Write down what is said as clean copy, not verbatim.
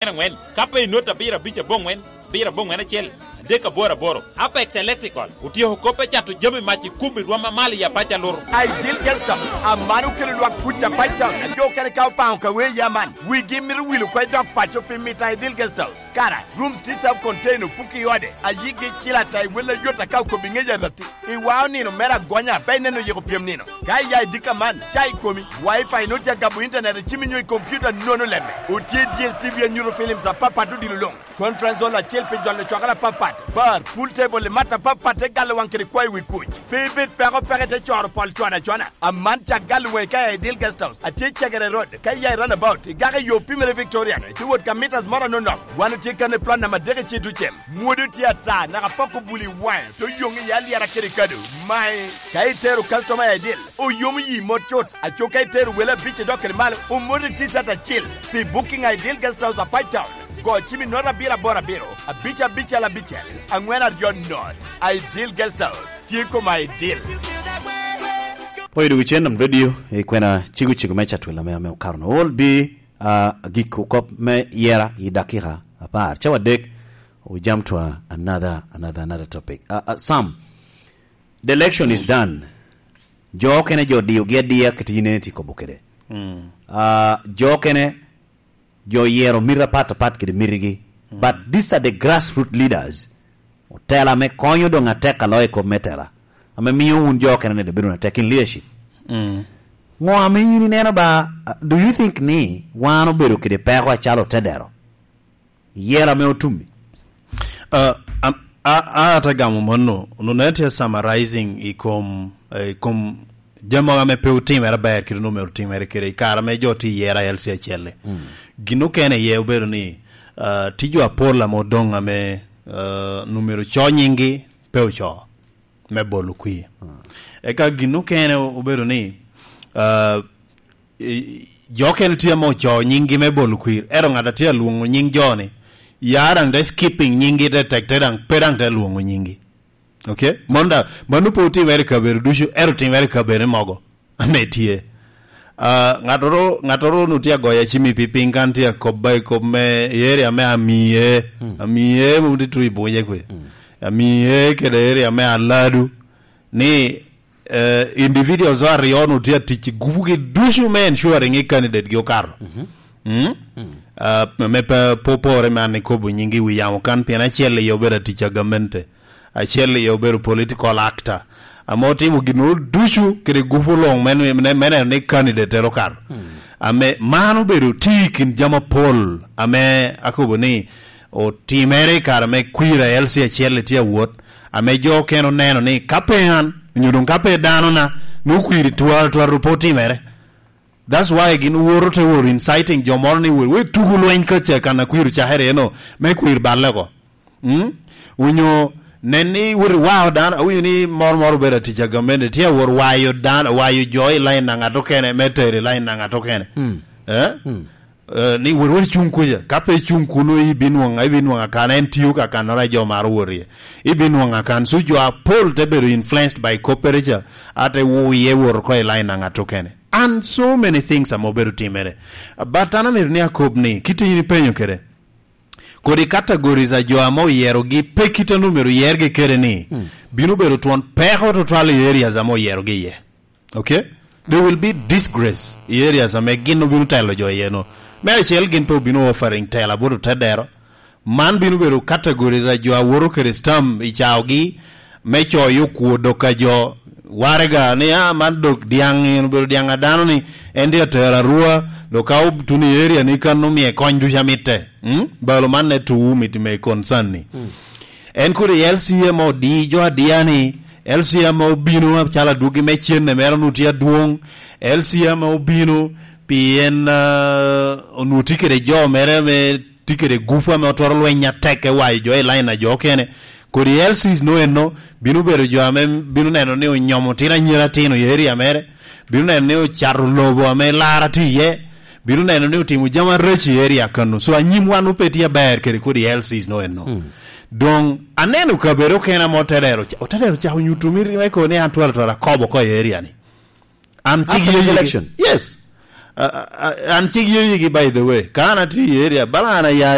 kana ngwen kape nota bira biche bongwen bira bongwen achel deka boro Apex Electrical utio kope chatu jami machi kumi rwama mali ya pacha loro Ideal Guest amanu kele lwa kucha pacha ajo kele ka pa ka we yaman we give me will ko dog pacho pimita Ideal Guest kara rooms this up contain puki yode ayige chila tai wala yota ka ko bingeja rati I wao nino mera gonya pe neno yego piem nino kai ya dika man chai komi wifi no tia gabu internet chiminyo computer nono leme utie DSTV ya Neuro Films a papa tu dilulong conference on la chelpe jole chakala papa bar pool table le mata papa te gal wankere koy wi kuj bebet pero te chor pol chona a man ta gal we kay Ideal Guest House a te chagere road kay ya run about gare yo pimere Victoria ti wot ka meters mara no wanu te kan plan na madere chi tu chem modu tiata na ka poko buli wan to yongi yali ara kere kado mai kay teru customer Ideal o yomi yi motot a chokay teru wela biche dokere mal o modu tisata chill fi booking Ideal Guest House a fight town go chimi nora bira bora biro a bicha la bicha angwena yon not Ideal Guest House tieko my Ideal Poi du chenam radio e kwena chigu mecha twela me karno all be giko kop me yera idakira apar chawa dek we jump to another topic Sam the election is done jo kene jo dio gedia kitine ti kobokede jo kene jo yero mira pat kede mirigi but these are the grassroots leaders tela me konyo do ngateka loy ko metela ame miyo un jo kene de biru na taking leadership ngo ame yini nena ba do you think ni wano beru kede peko chalo tedero yera me otumi atagamu mono no nete summarizing ikom jamo me pe utim era ber kire no me utim era kire kara me joti yera elsi achele ginu kene ye beru ni tijo apola modonga me numero chonyingi pe ucho me bolu kui eka ginu kene uberu ni joken tia mo cho nyingi me bolu kui ero ngada tia luongo nying jone yarang de skipping nyingi de tekterang perang de luongo nyingi okay monda manupo uti mere kaberu dushu ero ti mere kabere mogo ametie ngatoro nutia goya chimi pipingan tia kobai kome yeri ame amie mundi tui boye kwe amie kede yeri ame aladu ni individuals are rionu tia tichi gubugi dushu me ensuring a candidate gyokaro mepe popore mani kobu nyingi wiyamo kan pia chele yobera ticha gamente a chele yobera political actor amoti mugino dushu kede gufulong men ne candidate erokar ame manu beru tikin jama pol ame akobo ni o timere kar me kwira elsi chele tia wot ame jo keno neno ni kapean nyudun kape dano na nukwiri tuwa reporti mere. That's why again worote wor inciting jomorni we tugulu enkache kana kwiru chahere no me kwir balego unyo neni wor wow dan uyuni mor bera ticha gamende tia wor wayo dan wayo joy line na ngato kene metere line na ngato kene ni wor chunkuja kape chunkunu ibinwanga kana entiu ka kana ra jomar worie ibinwanga kan sujo a poll teberu influenced by cooperative ate wo ye wor ko line na ngato kene. And so many things are moberu timere. But anamir akobni kiti yini penyo kere. Kodi categories a joamo yero gi pe kita numero yerge kere ni. Binu beru tuon peho to twali areas amo yero gi ye. Okay? There will be disgrace areas ame gino binu telo jo yeno. Mere shel gin pe binu offering tela buru tedero. Man binu beru categories a joa woro kere stam ichao gi mecho yuku doka jo warega ni man dok diang beru diang adano ni endia tera rua doka tuni area ni kanu mi konju jamite balo man ne tu mit me concern ni en kuri LCMO di jo adiani LCMO binu chala dugi me chien ne mera nutia duong LCMO binu pien onutikere jo mere me tikere gufa me otorlo nya teke wai jo line jo kene kuri LCs no eno binu beru jo ame binu neno ni onyomo tira nyira tino yeri amere binu neno ni charlobo ame lara tiye binu neno ni timu jama rechi yeri akanu so anyim wanu petia ber kere kuri LCs no eno donc anenu kaberu kena moterero cha unyutumiri weko ne antwala twala kobo ko yeri ani am chigi election yes an chigi yigi by the way kana ti yeri balana ya